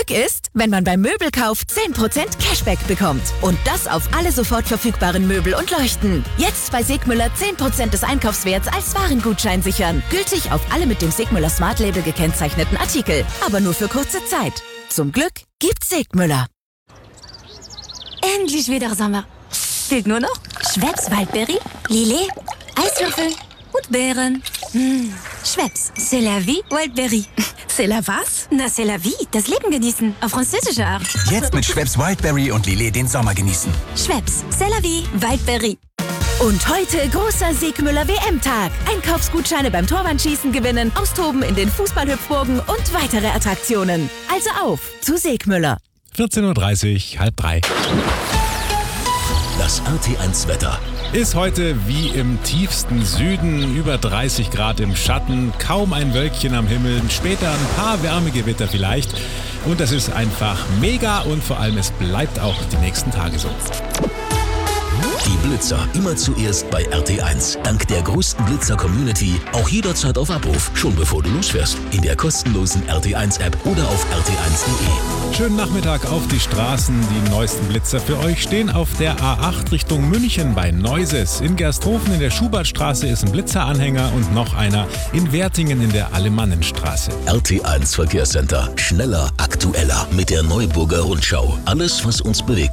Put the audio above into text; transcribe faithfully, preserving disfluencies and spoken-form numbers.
Glück ist, wenn man beim Möbelkauf zehn Prozent Cashback bekommt. Und das auf alle sofort verfügbaren Möbel und Leuchten. Jetzt bei Segmüller zehn Prozent des Einkaufswerts als Warengutschein sichern. Gültig auf alle mit dem Segmüller Smart Label gekennzeichneten Artikel. Aber nur für kurze Zeit. Zum Glück gibt's Segmüller. Endlich wieder Sommer. Fehlt nur noch Schweppes Waldberry, Lillet, Eiswürfel und Beeren. Mmh. Schweppes, c'est la vie, Wildberry. C'est la was? Na, c'est la vie, das Leben genießen, auf französische Art. Jetzt mit Schweppes Wildberry und Lillet den Sommer genießen. Schweppes, c'est la vie, Wildberry. Und heute großer Segmüller W M-Tag. Einkaufsgutscheine beim Torwandschießen gewinnen, austoben in den Fußballhüpfburgen und weitere Attraktionen. Also auf zu Segmüller. vierzehn Uhr dreißig, halb drei. Das R T eins Wetter. Ist heute wie im tiefsten Süden, über dreißig Grad im Schatten, kaum ein Wölkchen am Himmel, später ein paar Wärmegewitter vielleicht. Und das ist einfach mega und vor allem es bleibt auch die nächsten Tage so. Die Blitzer immer zuerst bei R T eins. Dank der größten Blitzer-Community auch jederzeit auf Abruf, schon bevor du losfährst. In der kostenlosen R T eins App oder auf r t eins punkt de. Schönen Nachmittag auf die Straßen. Die neuesten Blitzer für euch stehen auf der A acht Richtung München bei Neuses. In Gersthofen in der Schubertstraße ist ein Blitzeranhänger und noch einer in Wertingen in der Alemannenstraße. R T eins Verkehrscenter. Schneller, aktueller mit der Neuburger Rundschau. Alles, was uns bewegt.